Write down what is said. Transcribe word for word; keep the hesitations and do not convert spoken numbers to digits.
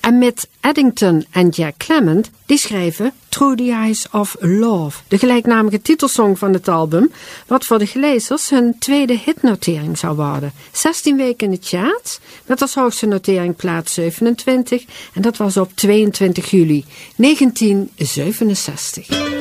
En met Eddington en Jack Clement, die schreven Through the Eyes of Love, de gelijknamige titelsong van het album, wat voor de Glazers hun tweede hitnotering zou worden. zestien weken in de charts, met als hoogste notering plaats zevenentwintig, en dat was op tweeëntwintig juli negentien zevenenzestig.